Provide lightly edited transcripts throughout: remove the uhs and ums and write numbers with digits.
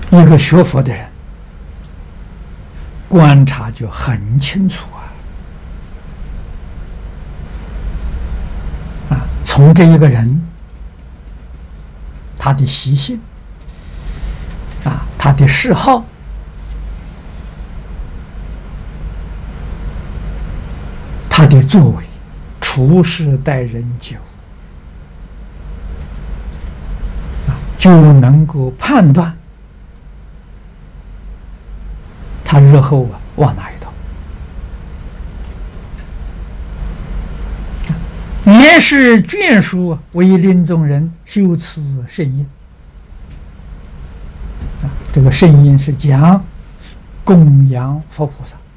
一个学佛的人，观察就很清楚从这一个人他的习性他的嗜好，他的作为，处事待人接物就能够判断他日后往哪一道。言是眷属为临终人修持圣因，这个圣因是讲供养佛菩萨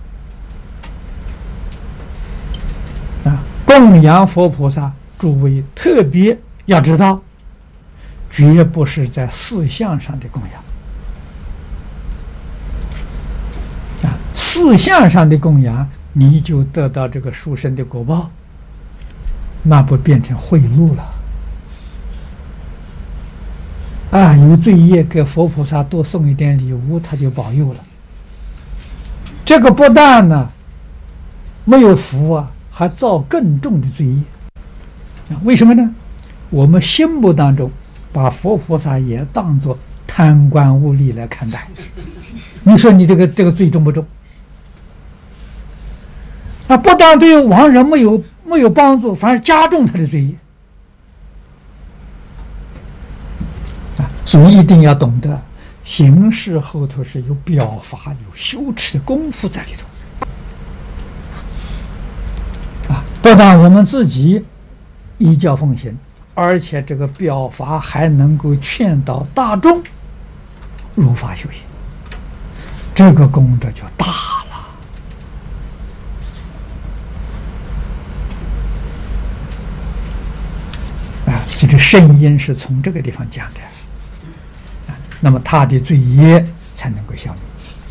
供养佛菩萨，诸位特别要知道，绝不是在事相上的供养事相上的供养，你就得到这个殊胜的果报，那不变成贿赂了有罪业给佛菩萨多送一点礼物，他就保佑了。这个不但呢没有福还造更重的罪业为什么呢？我们心目当中把佛菩萨也当作贪官污吏来看待，你说你这个罪重不重？不但对亡人没有帮助，反而加重他的罪业所以一定要懂得行事后头是有表法有修持的功夫在里头不但我们自己依教奉行，而且这个表法还能够劝导大众如法修行，这个功德就大了所以这圣因是从这个地方讲的那么他的罪业才能够消灭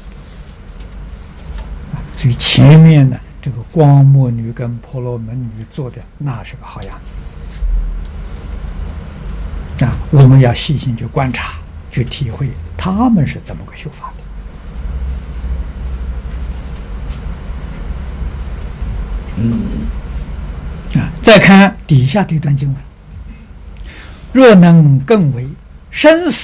所以前面呢这个光目女跟婆罗门女做的那是个好样子我们要细心去观察去体会他们是怎么个修法的再看底下这段经文，若能更为生死